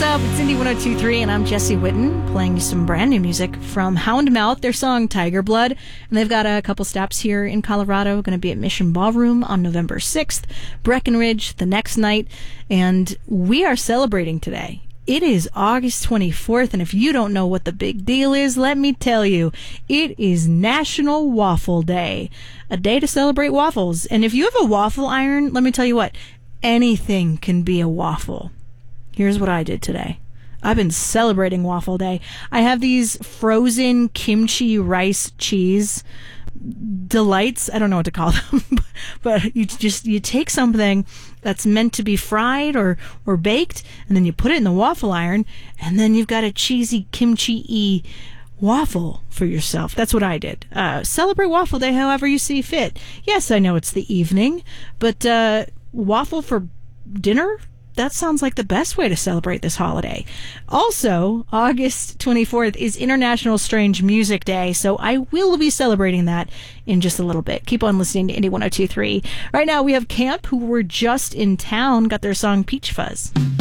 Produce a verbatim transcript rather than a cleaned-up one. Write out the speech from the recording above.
up? It's Indie one oh two point three, and I'm Jesse Whitten, playing you some brand new music from Houndmouth, their song Tiger Blood. And they've got a couple stops here in Colorado, going to be at Mission Ballroom on November sixth, Breckenridge the next night, and we are celebrating today. It is August twenty-fourth, and if you don't know what the big deal is, let me tell you. It is National Waffle Day, a day to celebrate waffles. And if you have a waffle iron, let me tell you what, anything can be a waffle. Here's what I did today. I've been celebrating Waffle Day. I have these frozen kimchi rice cheese delights. I don't know what to call them, but you just you take something that's meant to be fried or or baked, and then you put it in the waffle iron, and then you've got a cheesy kimchi-y waffle for yourself. That's what I did. Uh, celebrate Waffle Day however you see fit. Yes, I know it's the evening, but uh, waffle for dinner? That sounds like the best way to celebrate this holiday. Also, August twenty-fourth is International Strange Music Day, so I will be celebrating that in just a little bit. Keep on listening to Indie one oh two point three. Right now, we have Camp, who were just in town, got their song Peach Fuzz.